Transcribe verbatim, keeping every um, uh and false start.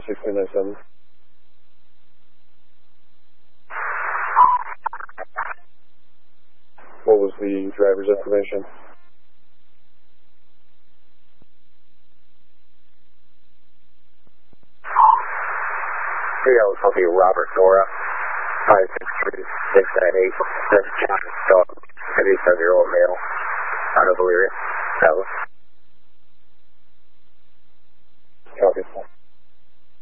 six two nine seven. What was the driver's information? three oh will be Robert Nora, five six three six nine eight, that's John Dog, seventy-seven year old male, out of Elyria, South.